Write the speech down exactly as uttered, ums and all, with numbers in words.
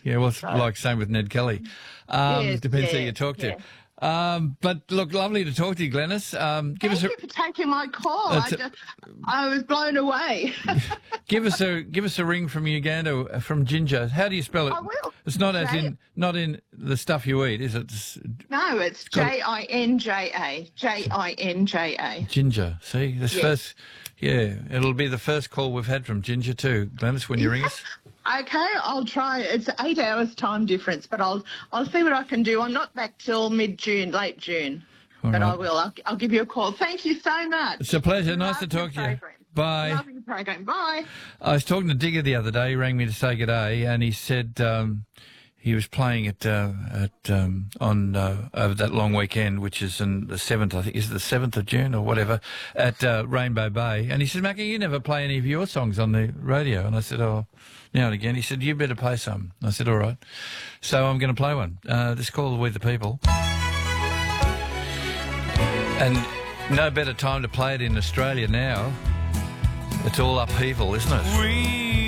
Yeah, well, it's like same with Ned Kelly. Um, Yes, depends who yeah, you talk to. yeah. Um, but look, lovely to talk to you, Glenys. Um, give Thank us a you for taking my call. That's I, a- just, I was blown away. give us a give us a ring from Uganda uh, from Ginger. How do you spell it? I will. It's not as J- in not in the stuff you eat, is it? It's No, it's got- J I N J A. J I N J A. Ginger. See, this Yes. first, yeah, it'll be the first call we've had from Ginger too, Glenys, when you ring us. Okay, I'll try. It's eight hours time difference, but I'll I'll see what I can do. I'm not back till mid-June, late June, All but I right. will. I'll, I'll give you a call. Thank you so much. It's a pleasure. Nice to Love your talk to you. program. Bye. Love your program. Bye. I was talking to Digger the other day. He rang me to say good day, and he said um, he was playing at uh, at um, on uh, over that long weekend, which is in the seventh. I think is it the seventh of June or whatever at uh, Rainbow Bay. And he said, "Mackie, you never play any of your songs on the radio." And I said, "Oh, now and again." He said, "You better play some." I said, "All right." So I'm going to play one. Uh, this is called "We the People," and no better time to play it in Australia now. It's all upheaval, isn't it? We